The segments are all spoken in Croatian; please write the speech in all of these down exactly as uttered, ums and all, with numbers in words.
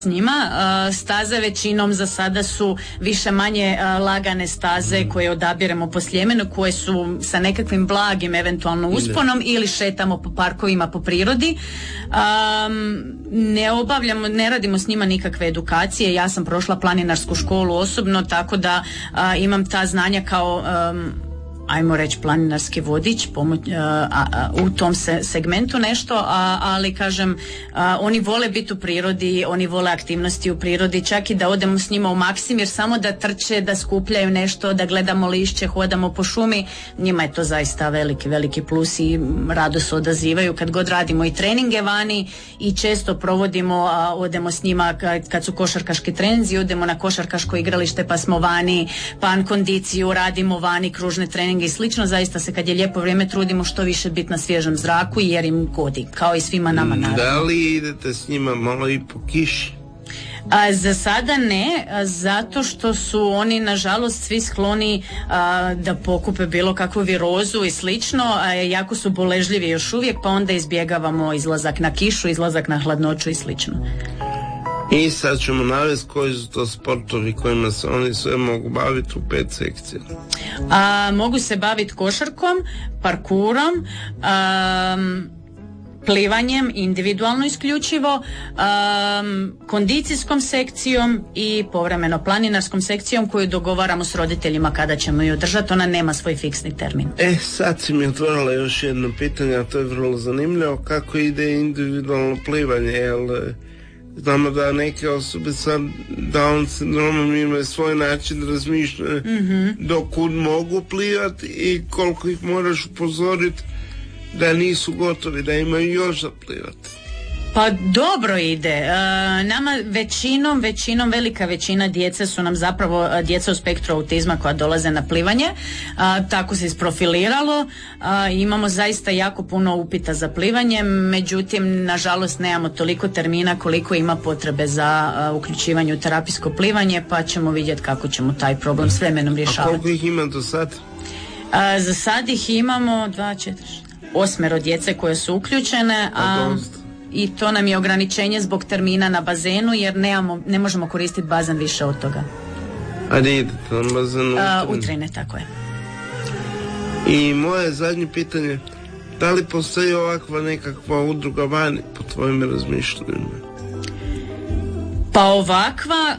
s njima. Uh, staze većinom za sada su više manje uh, lagane staze koje odabiremo po Sljemenu, koje su sa nekakvim blagim eventualno usponom ili šetamo po parkovima po prirodi. Um, ne obavljamo, ne radimo s njima nikakve edukacije. Ja sam prošla planinarsku školu osobno, tako da uh, imam ta znanja kao um, ajmo reći planinarski vodič pomoć, a, a, u tom se, segmentu nešto, a, ali kažem a, oni vole biti u prirodi, oni vole aktivnosti u prirodi, čak i da odemo s njima u Maksimir samo da trče, da skupljaju nešto, da gledamo lišće, hodamo po šumi, njima je to zaista veliki, veliki plus i rado se odazivaju kad god radimo i treninge vani i često provodimo, a, odemo s njima kad, kad su košarkaški treninzi, odemo na košarkaško igralište pa smo vani, pan kondiciju radimo vani, kružne treninge i slično. Zaista se kad je lijepo vrijeme trudimo što više biti na svježem zraku jer im godi, kao i svima nama naravno. Da li idete s njima malo i po kiši? A, za sada ne, a, zato što su oni nažalost svi skloni a, da pokupe bilo kakvu virozu i slično, a jako su boležljivi još uvijek, pa onda izbjegavamo izlazak na kišu, izlazak na hladnoću i slično. I sad ćemo navesti koji su to sportovi kojima se oni sve mogu baviti u pet sekcija. A, mogu se baviti košarkom, parkurom, um, plivanjem individualno isključivo, um, kondicijskom sekcijom i povremeno planinarskom sekcijom koju dogovaramo s roditeljima kada ćemo ju održati. Ona nema svoj fiksni termin. E, sad si mi otvorila još jedno pitanje, a to je vrlo zanimljivo. Kako ide individualno plivanje? Jel, znamo da neke osobe sa Down sindromom imaju svoj način razmišljanja, mm-hmm. dokud mogu plivati i koliko ih moraš upozoriti da nisu gotovi, da imaju još za plivati. Pa dobro ide. E, nama većinom, većinom, velika većina djece su nam zapravo djeca u spektru autizma koja dolaze na plivanje. A, tako se isprofiliralo. A, imamo zaista jako puno upita za plivanje, međutim, nažalost, nemamo toliko termina koliko ima potrebe za a, uključivanje u terapijsko plivanje, pa ćemo vidjeti kako ćemo taj problem s vremenom rješavati. A koliko ih ima do sad? A, za sad ih imamo dva, četiri, osmero djece koje su uključene, a... a i to nam je ograničenje zbog termina na bazenu jer nemamo, ne možemo koristiti bazen više od toga. A gdje idete na bazenu? Uh, Utrine, tako je. I moje zadnje pitanje, da li postoji ovakva nekakva udruga vani po tvojim razmišljanjima? Pa ovakva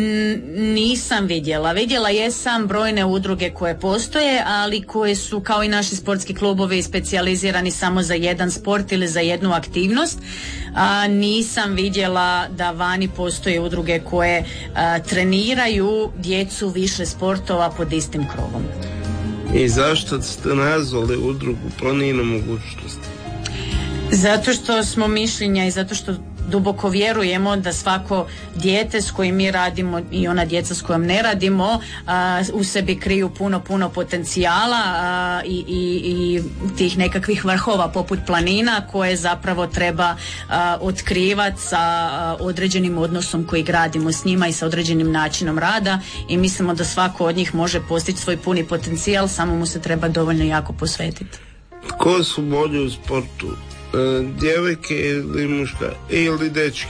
nisam vidjela. Vidjela jesam brojne udruge koje postoje, ali koje su kao i naši sportski klubovi specijalizirani samo za jedan sport ili za jednu aktivnost. A, nisam vidjela da vani postoje udruge koje a, treniraju djecu više sportova pod istim krovom. I zašto ste nazvali udrugu Planina mogućnosti? Zato što smo mišljenja i zato što duboko vjerujemo da svako dijete s kojim mi radimo i ona djeca s kojom ne radimo a, u sebi kriju puno, puno potencijala a, i, i, i tih nekakvih vrhova poput planina koje zapravo treba otkrivati sa a, određenim odnosom koji gradimo s njima i sa određenim načinom rada i mislimo da svako od njih može postići svoj puni potencijal, samo mu se treba dovoljno jako posvetiti. Tko su bolji u sportu? Djevojke ili muška ili dečki?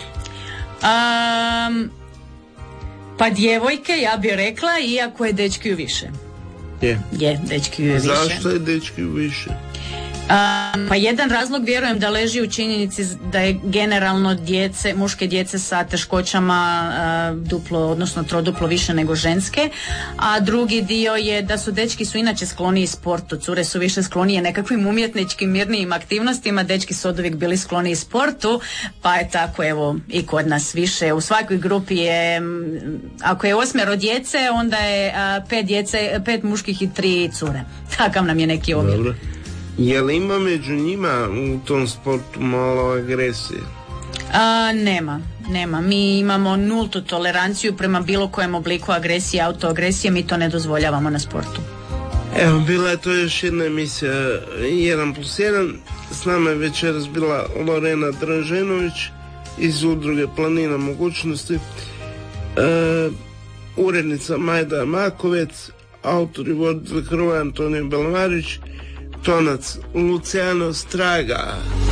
Um, pa djevojke ja bih rekla, iako je dečki više. Je. Je, dečki više. Zašto je dečki više? Um, pa jedan razlog vjerujem da leži u činjenici da je generalno djece, muške djece sa teškoćama uh, duplo, odnosno troduplo više nego ženske, a drugi dio je da su dečki su inače skloniji sportu, cure su više sklonije nekakvim umjetničkim mirnijim aktivnostima, dečki su od uvijek bili skloniji sportu, pa je tako evo i kod nas više. U svakoj grupi je, ako je osmero djece, onda je uh, pet djece, pet muških i tri cure. Takav nam je neki omjer. Dobro. Je li ima među njima u tom sportu malo agresije? A, nema, nema. Mi imamo nultu toleranciju prema bilo kojem obliku agresije, autoagresije, mi to ne dozvoljavamo na sportu. Evo, bila je to još jedna emisija jedan plus jedan. S nama je večeras bila Lorena Draženović iz udruge Planina mogućnosti, e, urednica Majda Makovec, autor i voditelj Hrvoje Antonije Belmarić, tonac Luciano Straga.